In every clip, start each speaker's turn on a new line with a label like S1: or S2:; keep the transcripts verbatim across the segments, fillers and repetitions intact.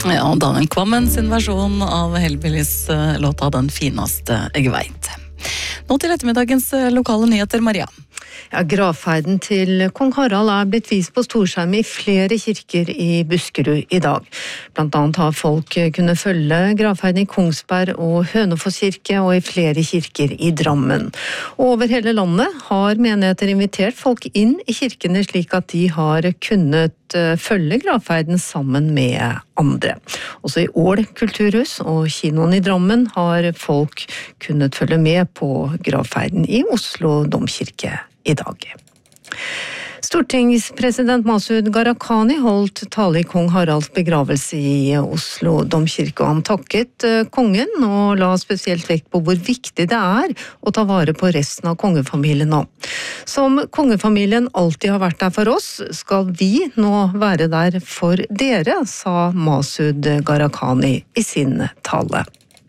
S1: Ja, Daniel Kvammen sin versjon av Hellbillies låta Den fineste jeg vet. Nå til ettermiddagens lokale nyheter, Maria.
S2: Ja, gravferden til kong Harald er blitt vist på storskjerm i flere kirker i Buskerud i dag. Blant annet har folk kunnet følge gravferden i Kongsberg og Hønefoss kirke og i flere kirker i Drammen. Og over hele landet har menigheter invitert folk inn i kirkene slik at de har kunnet følge gravferden sammen med andre. Også i Ål kulturhus og kinoen i Drammen har folk kunnet følge med på gravferden i Oslo domkirke i dag. Stortingspresident Masud Gharahkhani holdt tale i kong Haralds begravelse i Oslo domkirke, og han takket kongen og la spesielt vekt på hvor viktig det er å ta vare på resten av kongefamilien nå. Som kongefamilien alltid har vært der for oss, skal vi nå være der for dere, sa Masud Gharahkhani i sin tale.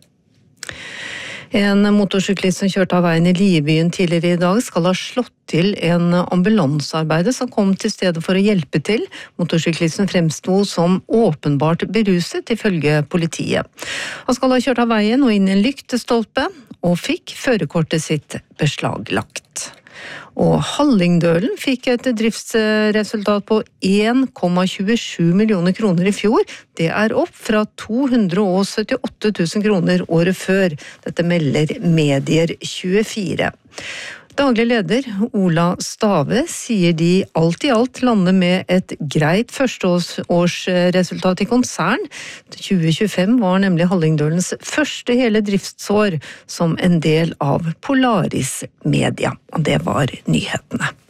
S2: En motorsyklist som kjørte av veien i Liebyen tidligere i dag skal ha slått til en ambulansearbeider som kom til stedet for å hjelpe til. Motorsyklisten fremsto som åpenbart beruset ifølge politiet. Han skal ha kjørt av veien og inn i en lyktestolpe og fikk førerkortet sitt beslaglagt. Og Hallingdølen fikk et driftsresultat på en komma tjuesju millioner kroner i fjor. Det er opp fra to hundre syttiåtte tusen kroner året før. Dette melder Medier tjuefire. Daglig leder Ola Stave sier de alt i alt lander med et greit førsteårsresultat i konsern. tjue tjuefem var nemlig Hallingdølens første hele driftsår som en del av Polaris Media. Og det var nyhetene.